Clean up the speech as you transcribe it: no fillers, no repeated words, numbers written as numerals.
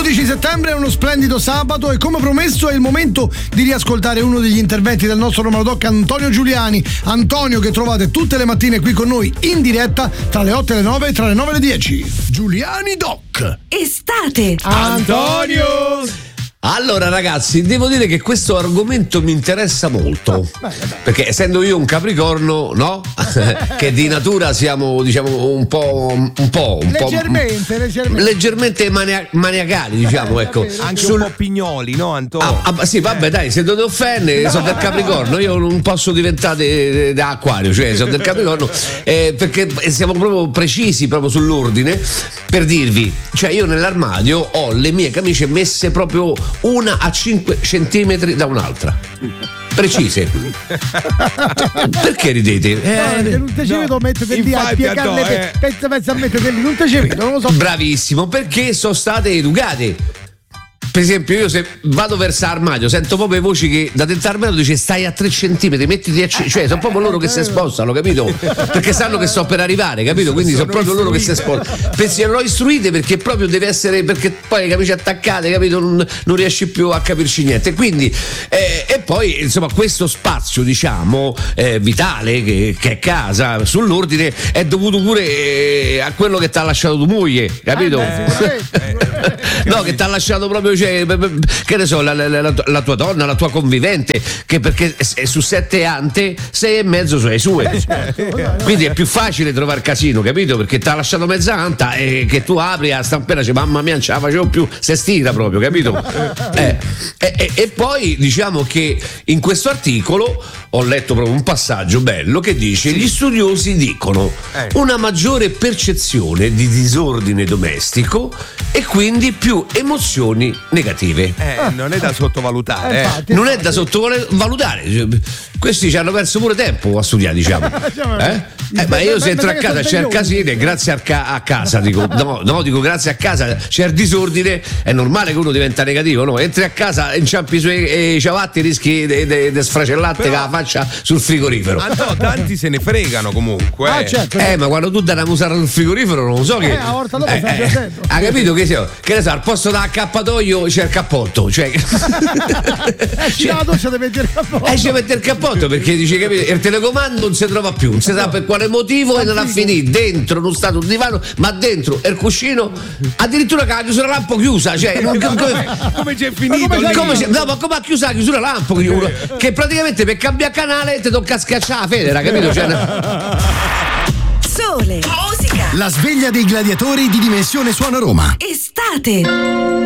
12 settembre è uno splendido sabato e come promesso è il momento di riascoltare uno degli interventi del nostro Romano Doc Antonio Giuliani. Antonio che trovate tutte le mattine qui con noi in diretta tra le 8 e le 9 e tra le 9 e le 10. Giuliani Doc. Estate. Antonio. Allora ragazzi, devo dire che questo argomento mi interessa molto, perché essendo io un Capricorno, no? Che di natura siamo, diciamo, un po' leggermente maniacali, diciamo, ecco. Anche un po' pignoli, no Antonio? Sì, vabbè, dai, se non ti offende, sono del Capricorno, io non posso diventare da Acquario, cioè sono del Capricorno, perché siamo proprio precisi proprio sull'ordine, per dirvi, cioè io nell'armadio ho le mie camicie messe proprio una a 5 centimetri da un'altra, precise. Perché ridete? Non te ci vedo mettere lì a piegarle, pensa a mettere lì, non te ci vedo, non lo so. Bravissimo, perché sono state educate. Per esempio, io se vado verso l'armadio sento proprio le voci che da dentro l'armadio dice stai a 3 centimetri, mettiti a cioè sono proprio loro che si spostano, capito? Perché sanno che sto per arrivare, capito? Quindi sono proprio loro che si spostano. Pensi che non ho istruite perché proprio deve essere, perché poi le camicie attaccate, capito? Non riesci più a capirci niente. Quindi e poi insomma questo spazio, diciamo, vitale che è casa, sull'ordine, è dovuto pure a quello che ti ha lasciato tua moglie, capito? No, che ti ha lasciato proprio, cioè, che ne so, la tua donna, la tua convivente, che perché su 7 ante 6 e mezzo sono le sue, quindi è più facile trovare casino, capito? Perché ti ha lasciato mezza anta e che tu apri a stampella e dici mamma mia non ce la facevo più, se stira proprio, capito? E poi diciamo che in questo articolo ho letto proprio un passaggio bello che dice gli studiosi dicono una maggiore percezione di disordine domestico e quindi più emozioni negative. Non è da sottovalutare. Non è da sottovalutare. Questi ci hanno perso pure tempo a studiare, diciamo. Ma io se entro a casa c'è il casino e grazie a casa dico, dico grazie a casa c'è il disordine, è normale che uno diventa negativo, no? Entri a casa, inciampi sui ciabatte, rischi di sfracellarti con la faccia sul frigorifero. Tanti se ne fregano comunque. Certo. Ma quando tu dai una musata sul frigorifero non lo so che. Ha capito che ne so, al posto dell'accappatoio c'è il cappotto, cioè. La doccia deve mettere il cappotto. Ci mette il cappotto perché dice, capito, il telecomando non si trova più, non si sa per quale motivo e non ha finito dentro, non sta sul divano, ma dentro il cuscino, addirittura che ha chiuso la lampo chiusa, cioè come c'è finito? Ma come ha chiuso la chiusura la lampo? Che praticamente per cambiare canale ti tocca schiacciare la federa, capito? Sole, musica. La sveglia dei gladiatori di Dimensione Suono Roma. Estate.